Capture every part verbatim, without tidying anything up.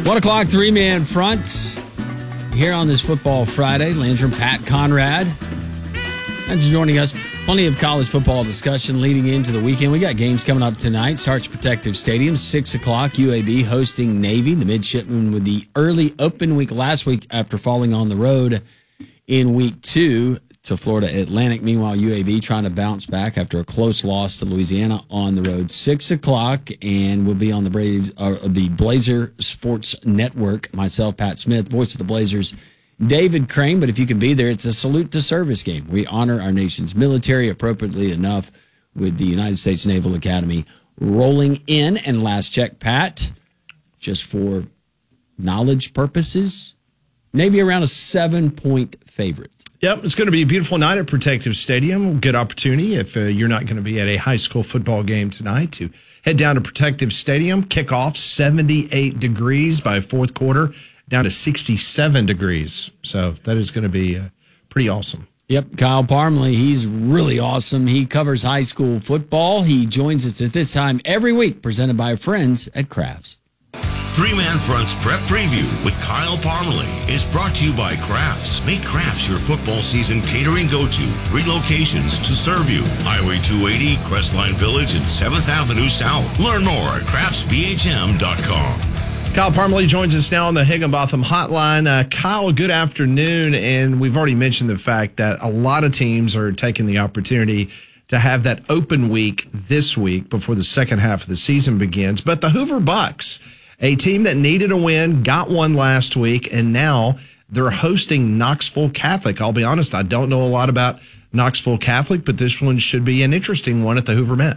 One o'clock, three-man front here on this Football Friday. Landrum, Pat Conrad. Thanks for joining us. Plenty of college football discussion leading into the weekend. We got games coming up tonight. Sarch Protective Stadium, six o'clock, U A B hosting Navy. The midshipmen with the early open week last week after falling on the road in week two to Florida Atlantic. Meanwhile, U A B trying to bounce back after a close loss to Louisiana on the road. Six o'clock, and we'll be on the Braves, uh, the Blazer Sports Network. Myself, Pat Smith, voice of the Blazers, David Crane. But if you can be there, it's a salute to service game. We honor our nation's military appropriately enough with the United States Naval Academy rolling in. And last check, Pat, just for knowledge purposes, Navy around a seven-point favorite. Yep, it's going to be a beautiful night at Protective Stadium. Good opportunity if uh, you're not going to be at a high school football game tonight to head down to Protective Stadium. Kickoff seventy-eight degrees by fourth quarter, down to sixty-seven degrees. So that is going to be uh, pretty awesome. Yep, Kyle Parmley, he's really awesome. He covers high school football. He joins us at this time every week, presented by friends at Crafts. Three-Man Front's Prep Preview with Kyle Parmalee is brought to you by Crafts. Make Crafts your football season catering go-to. Three locations to serve you. Highway two eighty, Crestline Village, and seventh Avenue South. Learn more at crafts b h m dot com. Kyle Parmalee joins us now on the Higginbotham Hotline. Uh, Kyle, good afternoon. And we've already mentioned the fact that a lot of teams are taking the opportunity to have that open week this week before the second half of the season begins. But the Hoover Bucks, a team that needed a win, got one last week, and now they're hosting Knoxville Catholic. I'll be honest, I don't know a lot about Knoxville Catholic, but this one should be an interesting one at the Hoover Met.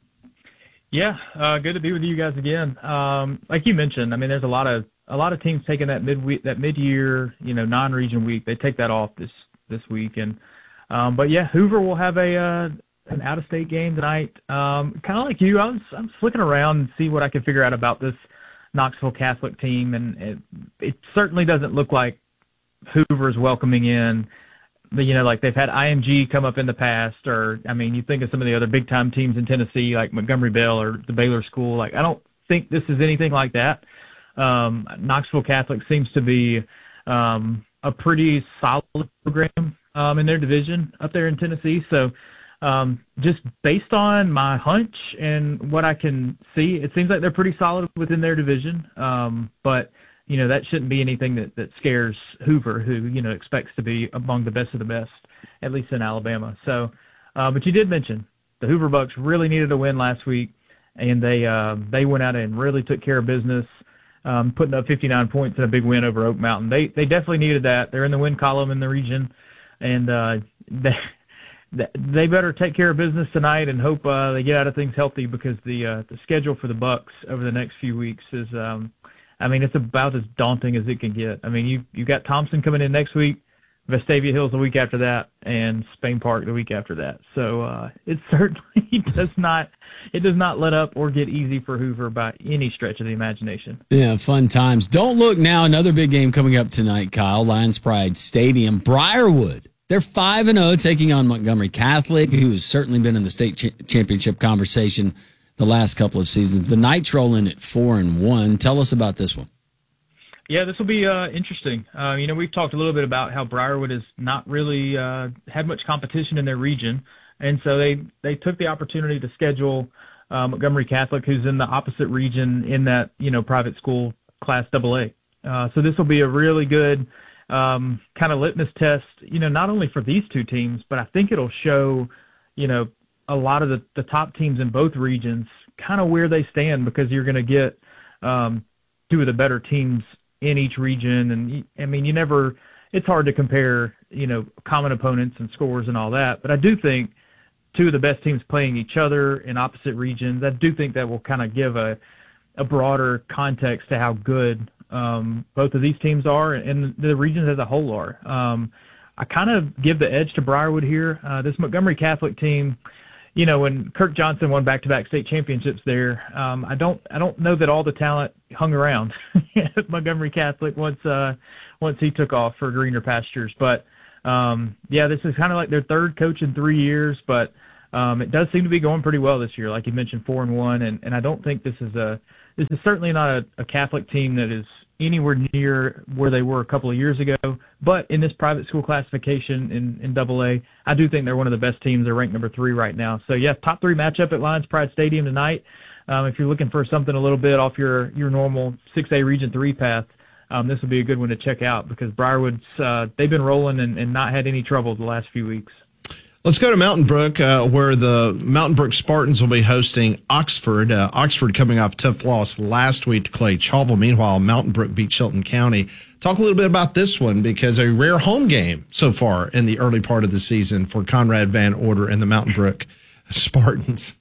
Yeah, uh, good to be with you guys again. Um, like you mentioned, I mean, there's a lot of a lot of teams taking that mid that mid year, you know, non-region week. They take that off this this week, and um, but yeah, Hoover will have a uh, an out-of-state game tonight. Um, kind of like you, I was I'm just looking around and see what I can figure out about this Knoxville Catholic team, and it, it certainly doesn't look like Hoover's welcoming in, the, you know, like they've had I M G come up in the past, or, I mean, you think of some of the other big-time teams in Tennessee, like Montgomery Bell or the Baylor School. Like, I don't think this is anything like that. Um, Knoxville Catholic seems to be um, a pretty solid program um, in their division up there in Tennessee, so Um, just based on my hunch and what I can see, it seems like they're pretty solid within their division. Um, but, you know, that shouldn't be anything that, that scares Hoover, who, you know, expects to be among the best of the best, at least in Alabama. So, uh, but you did mention the Hoover Bucks really needed a win last week, and they uh, they went out and really took care of business, um, putting up fifty-nine points in a big win over Oak Mountain. They they definitely needed that. They're in the win column in the region, and uh, they – they better take care of business tonight and hope uh, they get out of things healthy, because the uh, the schedule for the Bucks over the next few weeks is, um, I mean, it's about as daunting as it can get. I mean, you you got Thompson coming in next week, Vestavia Hills the week after that, and Spain Park the week after that. So uh, it certainly does not it does not let up or get easy for Hoover by any stretch of the imagination. Yeah, fun times. Don't look now. Another big game coming up tonight, Kyle. Lions Pride Stadium, Briarwood. They're five and oh, taking on Montgomery Catholic, who has certainly been in the state ch- championship conversation the last couple of seasons. The Knights roll in at four and one. Tell us about this one. Yeah, this will be uh, interesting. Uh, you know, we've talked a little bit about how Briarwood has not really uh, had much competition in their region, and so they, they took the opportunity to schedule uh, Montgomery Catholic, who's in the opposite region in that, you know, private school Class double A. Uh, so this will be a really good um, kind of litmus test, you know, not only for these two teams, but I think it'll show, you know, a lot of the, the top teams in both regions kind of where they stand, because you're going to get um, two of the better teams in each region. And I mean, you never, it's hard to compare, you know, common opponents and scores and all that. But I do think two of the best teams playing each other in opposite regions, I do think that will kind of give a, a broader context to how good um, both of these teams are and the regions as a whole are. Um, I kind of give the edge to Briarwood here. Uh, this Montgomery Catholic team, you know, when Kirk Johnson won back-to-back state championships there, um, I don't, I don't know that all the talent hung around at Montgomery Catholic once, uh, once he took off for greener pastures. But um, yeah, this is kind of like their third coach in three years, but um, it does seem to be going pretty well this year. Like you mentioned, four and one, and, and I don't think this is a, this is certainly not a, a Catholic team that is anywhere near where they were a couple of years ago. But in this private school classification in, in double A, I do think they're one of the best teams. They're ranked number three right now. So, yeah, top three matchup at Lions Pride Stadium tonight. Um, if you're looking for something a little bit off your, your normal six A Region three path, um, this would be a good one to check out because Briarwood's uh, they've been rolling and, and not had any trouble the last few weeks. Let's go to Mountain Brook, uh, where the Mountain Brook Spartans will be hosting Oxford. Uh, Oxford coming off a tough loss last week to Clay Chalville. Meanwhile, Mountain Brook beat Chilton County. Talk a little bit about this one because a rare home game so far in the early part of the season for Conrad Van Order and the Mountain Brook Spartans.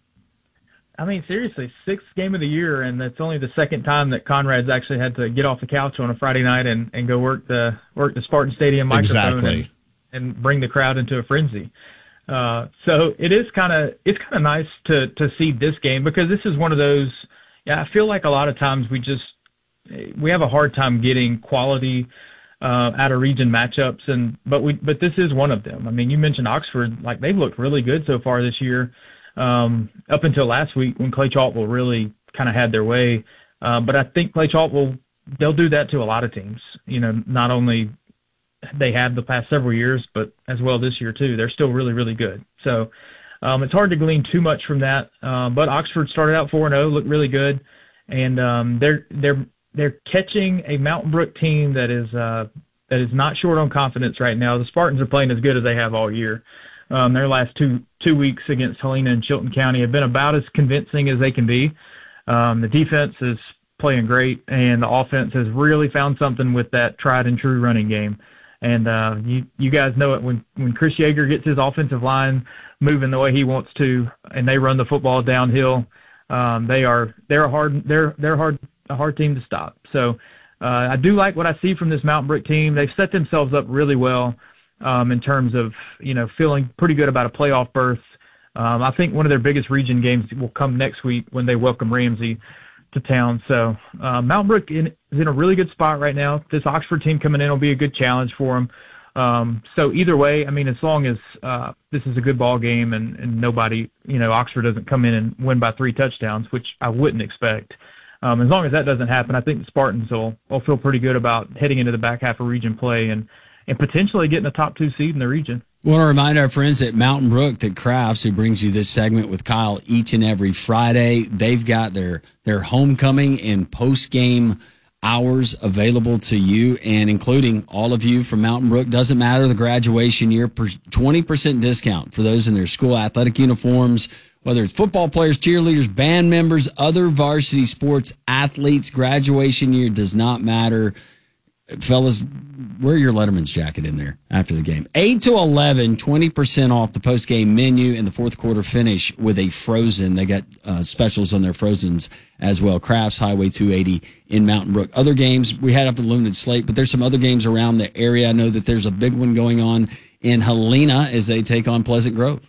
I mean, seriously, sixth game of the year, and it's only the second time that Conrad's actually had to get off the couch on a Friday night and, and go work the work the Spartan Stadium microphone exactly. and, and bring the crowd into a frenzy. Uh, so it is kind of it's kind of nice to to see this game because this is one of those. Yeah, I feel like a lot of times we just we have a hard time getting quality uh, out of region matchups, and but we but this is one of them. I mean, you mentioned Oxford, like they've looked really good so far this year, um, up until last week when Clay Chalville really kind of had their way. Uh, but I think Clay Chalville they'll do that to a lot of teams. You know, not only they have the past several years, but as well this year too. They're still really, really good. So um, it's hard to glean too much from that. Um, but Oxford started out four and oh, looked really good, and um, they're they're they're catching a Mountain Brook team that is uh, that is not short on confidence right now. The Spartans are playing as good as they have all year. Um, their last two two weeks against Helena and Chilton County have been about as convincing as they can be. Um, the defense is playing great, and the offense has really found something with that tried and true running game. And uh, you you guys know it when when Chris Yeager gets his offensive line moving the way he wants to, and they run the football downhill. Um, they are they're a hard they're they're hard a hard team to stop. So uh, I do like what I see from this Mountain Brook team. They've set themselves up really well um, in terms of you know feeling pretty good about a playoff berth. Um, I think one of their biggest region games will come next week when they welcome Ramsey to town. So uh, Mountain Brook in, is in a really good spot right now. This Oxford team coming in will be a good challenge for them. Um, so either way, I mean, as long as uh, this is a good ball game and, and nobody, you know, Oxford doesn't come in and win by three touchdowns, which I wouldn't expect. Um, as long as that doesn't happen, I think the Spartans will, will feel pretty good about heading into the back half of region play and, and potentially getting a top two seed in the region. I want to remind our friends at Mountain Brook that Crafts, who brings you this segment with Kyle each and every Friday, they've got their their homecoming and post-game hours available to you, and including all of you from Mountain Brook. Doesn't matter the graduation year, twenty percent discount for those in their school athletic uniforms, whether it's football players, cheerleaders, band members, other varsity sports athletes. Graduation year does not matter. Fellas, wear your Letterman's jacket in there after the game. eight to eleven, twenty percent off the post-game menu, and the fourth quarter finish with a Frozen. They got uh, specials on their Frozens as well. Crafts, Highway two eighty in Mountain Brook. Other games, we had up the limited slate, but there's some other games around the area. I know that there's a big one going on in Helena as they take on Pleasant Grove.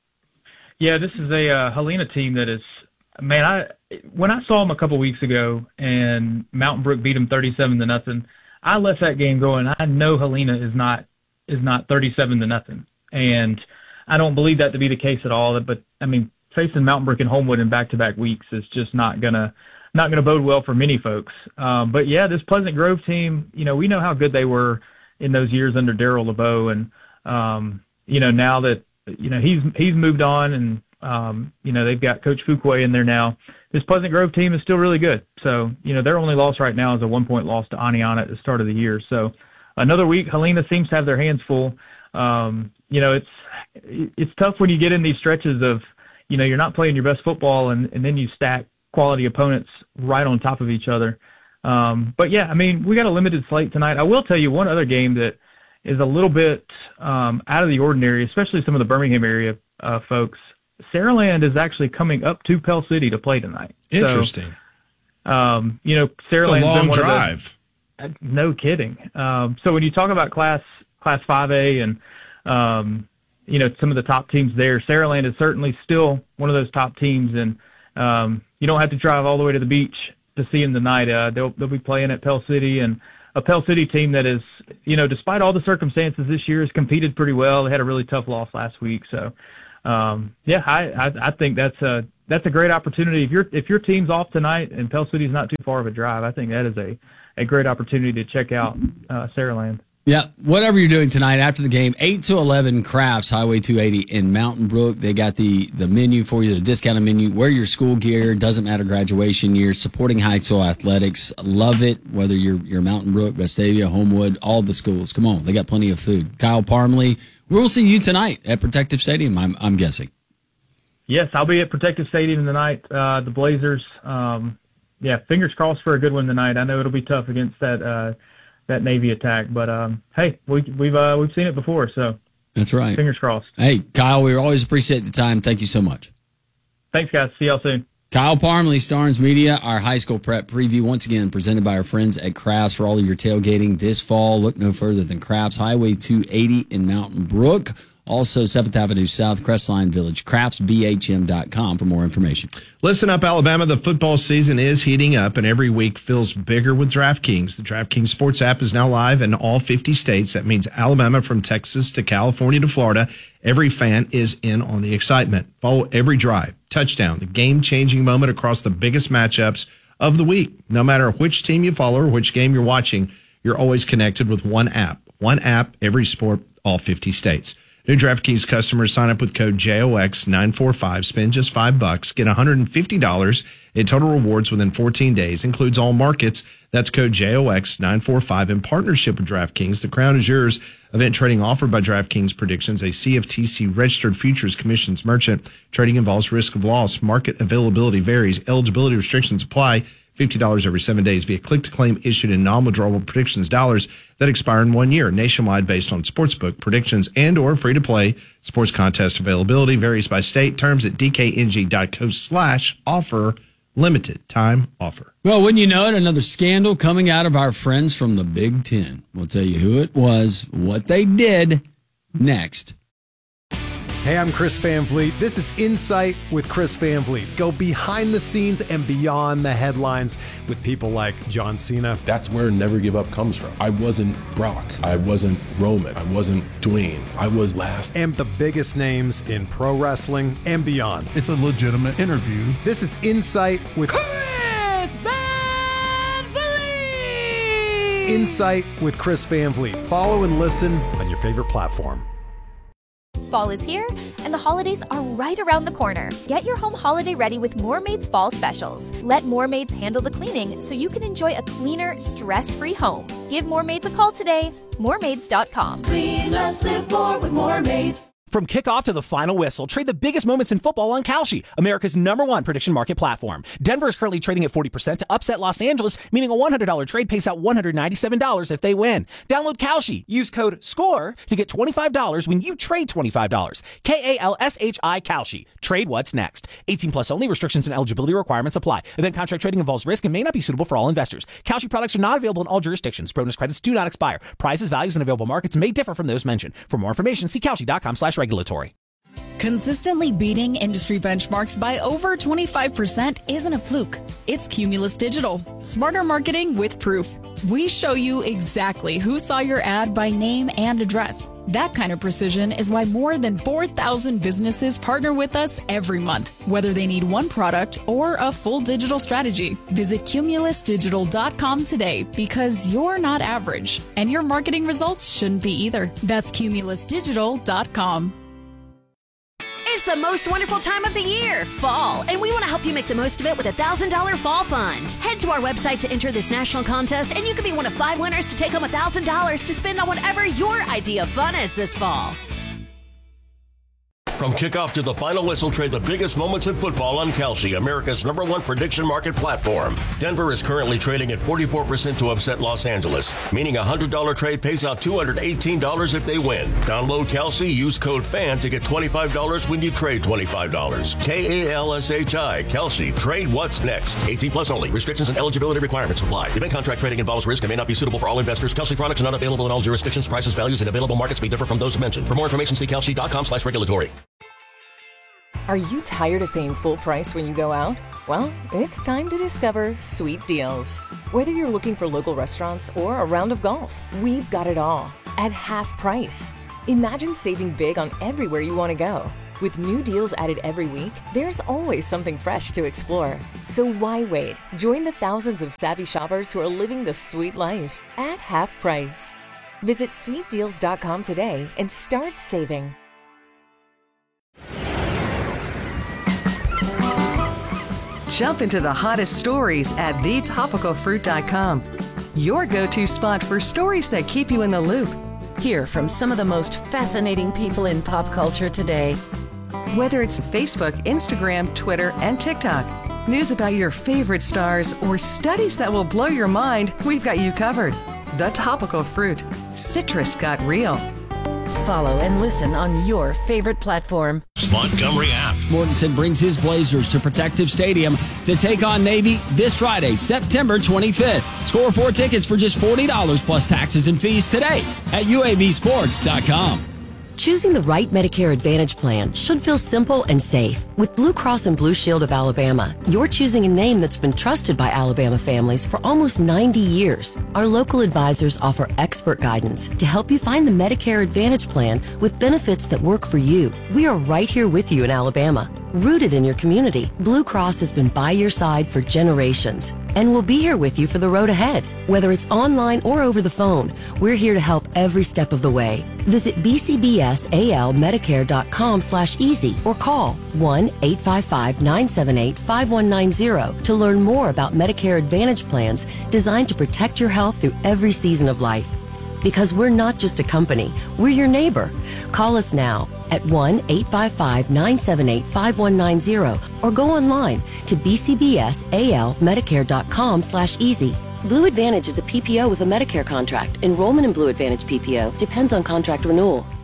Yeah, this is a uh, Helena team that is, man, I when I saw them a couple weeks ago and Mountain Brook beat them thirty-seven to nothing, I left that game going, I know Helena is not is not thirty-seven to nothing, and I don't believe that to be the case at all. But I mean, facing Mountain Brook and Homewood in back-to-back weeks is just not gonna not gonna bode well for many folks. Um, but yeah, this Pleasant Grove team, you know, we know how good they were in those years under Darryl LeBeau, and um, you know now that you know he's he's moved on, and um, you know they've got Coach Fuquay in there now. This Pleasant Grove team is still really good. So, you know, their only loss right now is a one-point loss to Aniana at the start of the year. So, another week, Helena seems to have their hands full. Um, you know, it's it's tough when you get in these stretches of, you know, you're not playing your best football and, and then you stack quality opponents right on top of each other. Um, but, yeah, I mean, we got a limited slate tonight. I will tell you one other game that is a little bit um, out of the ordinary, especially some of the Birmingham area uh, folks. Saraland is actually coming up to Pell City to play tonight. Interesting. So, um, you know, Saraland's it's a long been one drive. Of those, no kidding. Um, so when you talk about class class five A and um, you know some of the top teams there, Saraland is certainly still one of those top teams, and um, you don't have to drive all the way to the beach to see them tonight. Uh, they'll they'll be playing at Pell City, and a Pell City team that is, you know, despite all the circumstances this year, has competed pretty well. They had a really tough loss last week, so. Um, yeah, I, I, I think that's a that's a great opportunity. If your if your team's off tonight and Pell City's not too far of a drive, I think that is a, a great opportunity to check out uh, Saraland. Yeah, whatever you're doing tonight after the game, eight to eleven Crafts, Highway two eighty in Mountain Brook. They got the, the menu for you, the discounted menu. Wear your school gear. Doesn't matter graduation year. Supporting high school athletics. Love it, whether you're, you're Mountain Brook, Vestavia, Homewood, all the schools. Come on, they got plenty of food. Kyle Parmley, we'll see you tonight at Protective Stadium, I'm, I'm guessing. Yes, I'll be at Protective Stadium tonight. Uh, the Blazers, um, yeah, fingers crossed for a good one tonight. I know it'll be tough against that uh, that Navy attack, but um, hey, we, we've uh, we've seen it before, so that's right. Fingers crossed. Hey, Kyle, we always appreciate the time. Thank you so much. Thanks, guys. See y'all soon. Kyle Parmley, Starnes Media, our high school prep preview, once again presented by our friends at Crafts for all of your tailgating this fall. Look no further than Crafts, Highway two eighty in Mountain Brook. Also, seventh Avenue South, Crestline Village, crafts b h m dot com for more information. Listen up, Alabama. The football season is heating up, and every week feels bigger with DraftKings. The DraftKings Sports app is now live in all fifty states. That means Alabama from Texas to California to Florida. Every fan is in on the excitement. Follow every drive, touchdown, the game-changing moment across the biggest matchups of the week. No matter which team you follow or which game you're watching, you're always connected with one app. One app, every sport, all fifty states. New DraftKings customers sign up with code J O X nine four five, spend just five bucks, get one hundred fifty dollars in total rewards within fourteen days, includes all markets. That's code J O X nine four five in partnership with DraftKings. The crown is yours. Event trading offered by DraftKings Predictions, a C F T C registered futures commissions merchant. Trading involves risk of loss. Market availability varies. Eligibility restrictions apply. fifty dollars every seven days via click-to-claim issued in non-withdrawable predictions dollars that expire in one year. Nationwide based on sportsbook predictions and or free-to-play. Sports contest availability varies by state. Terms at d k n g dot co slash offer. Limited time offer. Well, wouldn't you know it, another scandal coming out of our friends from the Big Ten. We'll tell you who it was, what they did, next. Hey, I'm Chris Van Vliet. This is Insight with Chris Van Vliet. Go behind the scenes and beyond the headlines with people like John Cena. That's where Never Give Up comes from. I wasn't Brock. I wasn't Roman. I wasn't Dwayne. I was last. And the biggest names in pro wrestling and beyond. It's a legitimate interview. This is Insight with Chris Van Vliet. Insight with Chris Van Vliet. Follow and listen on your favorite platform. Fall is here, and the holidays are right around the corner. Get your home holiday ready with Moormaid's Fall Specials. Let Moormaids handle the cleaning so you can enjoy a cleaner, stress-free home. Give Moormaids a call today. Moormaids dot com. Clean less, live more with Moormaids. From kickoff to the final whistle, trade the biggest moments in football on Kalshi, America's number one prediction market platform. Denver is currently trading at forty percent to upset Los Angeles, meaning a one hundred dollars trade pays out one hundred ninety-seven dollars if they win. Download Kalshi. Use code SCORE to get twenty-five dollars when you trade twenty-five dollars. K A L S H I Kalshi. Trade what's next. eighteen plus only. Restrictions and eligibility requirements apply. Event contract trading involves risk and may not be suitable for all investors. Kalshi products are not available in all jurisdictions. Bonus credits do not expire. Prices, values, and available markets may differ from those mentioned. For more information, see Kalshi dot com slash regulatory. Consistently beating industry benchmarks by over twenty-five percent isn't a fluke. It's Cumulus Digital. Smarter marketing with proof. We show you exactly who saw your ad by name and address. That kind of precision is why more than four thousand businesses partner with us every month, whether they need one product or a full digital strategy. Visit cumulus digital dot com today because you're not average, and your marketing results shouldn't be either. That's cumulus digital dot com. It's the most wonderful time of the year, fall, and we want to help you make the most of it with a one thousand dollars Fall Fund. Head to our website to enter this national contest, and you can be one of five winners to take home one thousand dollars to spend on whatever your idea of fun is this fall. From kickoff to the final whistle, trade the biggest moments in football on Kalshi, America's number one prediction market platform. Denver is currently trading at forty-four percent to upset Los Angeles, meaning a one hundred dollars trade pays out two hundred eighteen dollars if they win. Download Kalshi, use code FAN to get twenty-five dollars when you trade twenty-five dollars. K A L S H I, Kalshi. Trade what's next. eighteen plus only. Restrictions and eligibility requirements apply. Event contract trading involves risk and may not be suitable for all investors. Kalshi products are not available in all jurisdictions. Prices, values, and available markets may differ from those mentioned. For more information, see Kalshi dot com slash regulatory. Are you tired of paying full price when you go out? Well, it's time to discover Sweet Deals. Whether you're looking for local restaurants or a round of golf, we've got it all at half price. Imagine saving big on everywhere you want to go. With new deals added every week, there's always something fresh to explore. So why wait? Join the thousands of savvy shoppers who are living the sweet life at half price. Visit sweet deals dot com today and start saving. Jump into the hottest stories at the topical fruit dot com. Your go-to spot for stories that keep you in the loop. Hear from some of the most fascinating people in pop culture today. Whether it's Facebook, Instagram, Twitter, and TikTok, news about your favorite stars, or studies that will blow your mind, we've got you covered. The Topical Fruit. Citrus got real. Follow and listen on your favorite platform. Montgomery app. Mortensen brings his Blazers to Protective Stadium to take on Navy this Friday, September twenty-fifth. Score four tickets for just forty dollars plus taxes and fees today at U A B sports dot com. Choosing the right Medicare Advantage plan should feel simple and safe. With Blue Cross and Blue Shield of Alabama, you're choosing a name that's been trusted by Alabama families for almost ninety years. Our local advisors offer expert guidance to help you find the Medicare Advantage plan with benefits that work for you. We are right here with you in Alabama. Rooted in your community, Blue Cross has been by your side for generations and will be here with you for the road ahead. Whether it's online or over the phone, we're here to help every step of the way. Visit b c b s a l medicare dot com slash easy or call one eight five five, nine seven eight, five one nine zero to learn more about Medicare Advantage plans designed to protect your health through every season of life. Because we're not just a company, we're your neighbor. Call us now at one eight five five, nine seven eight, five one nine zero or go online to b c b s a l medicare dot com slash easy. Blue Advantage is a P P O with a Medicare contract. Enrollment in Blue Advantage P P O depends on contract renewal.